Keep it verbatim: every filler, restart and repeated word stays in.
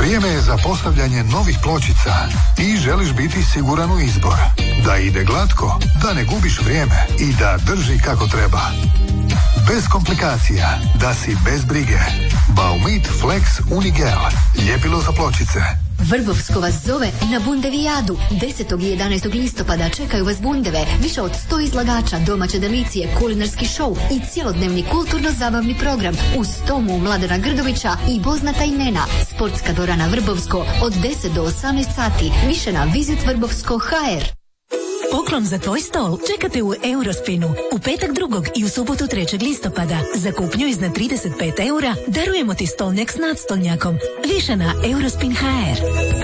Vrijeme je za postavljanje novih pločica i želiš biti siguran u izbor. Da ide glatko, da ne gubiš vrijeme i da drži kako treba. Bez komplikacija, da si bez brige. Baumit Flex Unigel. Ljepilo za pločice. Vrbovsko vas zove na Bundevijadu. desetog i jedanaestog listopada čekaju vas bundeve, više od sto izlagača, domaće delicije, kulinarski šou i cjelodnevni kulturno-zabavni program uz tomu Mladena Grdovića i poznata imena. Sportska dvorana Vrbovsko od deset do osamnaest sati. Više na Visit Vrbovsko punkt ha er. Poklon za tvoj stol čekate u Eurospinu. U petak drugog i u subotu trećeg listopada. Za kupnju iznad trideset pet eura darujemo ti stolnjak s nadstolnjakom. Više na eurospin punkt ha er.